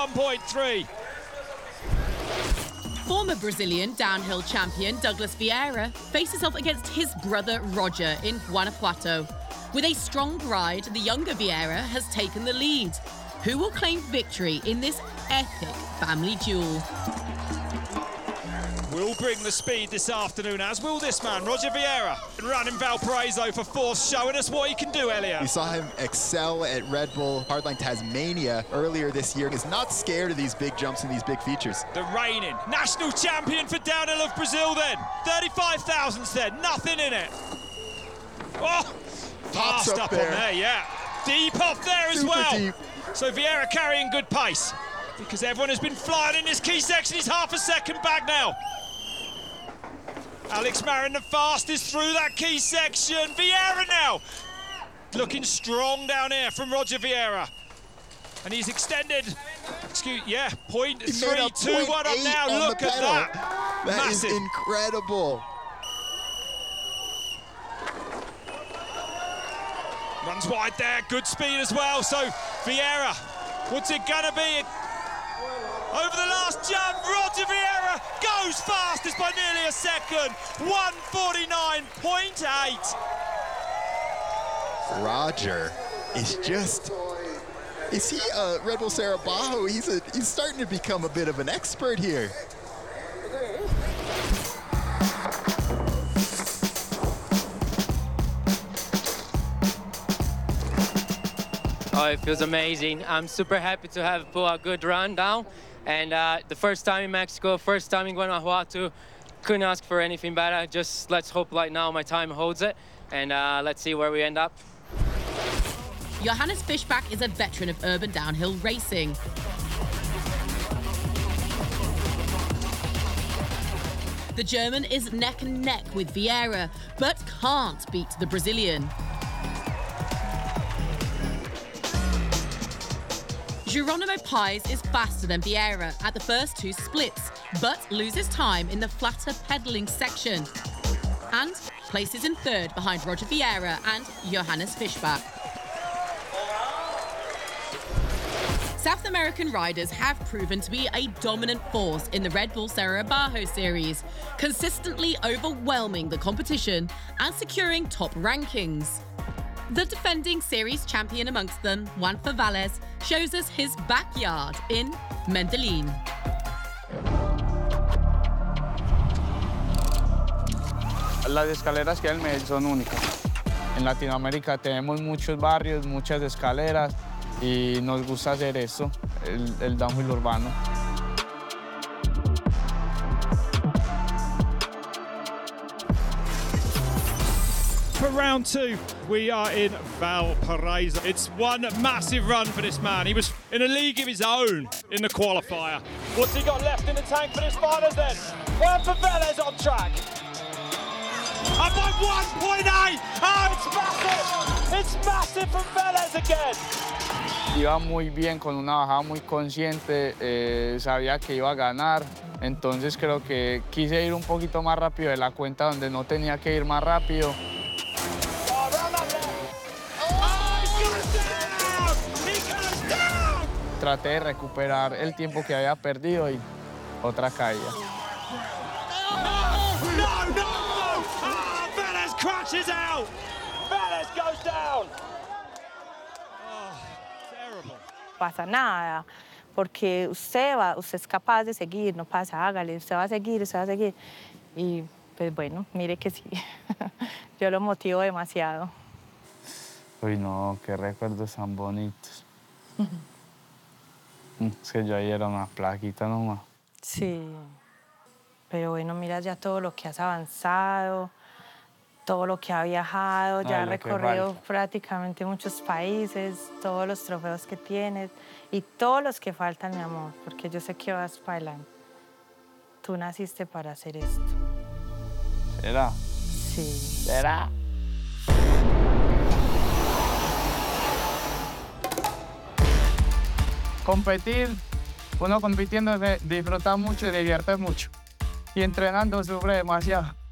1.3. Former Brazilian downhill champion Douglas Vieira faces off against his brother Roger in Guanajuato. With a strong ride, the younger Vieira has taken the lead. Who will claim victory in this epic family duel? Will bring the speed this afternoon, as will this man, Roger Vieira. Running Valparaiso for fourth, showing us what he can do, Elliot. We saw him excel at Red Bull Hardline Tasmania earlier this year. He's not scared of these big jumps and these big features. The reigning national champion for downhill of Brazil then. 35,000 said, nothing in it. Oh, fast up there. on there, yeah. Deep off there as Super well. deep. So Vieira carrying good pace, because everyone has been flying in this key section. He's half a second back now. Alex Marin the fastest through that key section. Vieira now looking strong down here from Roger Vieira. And he's extended, .321 up now. Look at that. That Massive. is incredible. Runs wide there, good speed as well. So Vieira, what's it gonna be? Over the last jump, Roger Vieira goes fastest by nearly a second. 1:49.8. Roger is just, is he Red Bull Serra Bajo? He's starting to become a bit of an expert here. Oh, it feels amazing. I'm super happy to have pulled a good run down. And the first time in Mexico, first time in Guanajuato, couldn't ask for anything better. Just let's hope right now my time holds it, and let's see where we end up. Johannes Fischbach is a veteran of urban downhill racing. The German is neck and neck with Vieira, but can't beat the Brazilian. Geronimo Pais is faster than Vieira at the first two splits, but loses time in the flatter pedaling section, and places in third behind Roger Vieira and Johannes Fischbach. South American riders have proven to be a dominant force in the Red Bull Serra Bajo series, consistently overwhelming the competition and securing top rankings. The defending series champion amongst them, Juan Favales, shows us his backyard in Medellín. Las escaleras que hay en Medellín son únicas. En Latinoamérica tenemos muchos barrios, muchas escaleras y nos gusta hacer esto, el downhill urbano. For round two, we are in Valparaiso. It's one massive run for this man. He was in a league of his own in the qualifier. What's he got left in the tank for this finals then? Juan Favales on track. Up by 1.8. Oh, it's massive. It's massive from Vélez again. Iba muy bien, con una bajada muy consciente, sabía que iba a ganar. Entonces creo que quise ir un poquito más rápido de la cuenta donde no tenía que ir más rápido. Traté de recuperar el tiempo que había perdido y otra caída. No! Oh, Vélez crashes out! Vélez goes down! Oh, terrible. Pasa nada, porque usted es capaz de seguir, no pasa, hágale, usted va a seguir. Y pues bueno, mire que sí, yo lo motivo demasiado. Uy, no, qué recuerdos tan bonitos. Es que yo ahí era una plaquita nomás. Sí, pero bueno, mira ya todo lo que has avanzado, todo lo que has viajado, ya has recorrido prácticamente muchos países, todos los trofeos que tienes y todos los que faltan, mi amor, porque yo sé que vas para adelante. Tú naciste para hacer esto. ¿Será? Sí. ¿Será? Competir, uno compitiendo disfruta mucho y divierte mucho. Y entrenando sufre demasiado.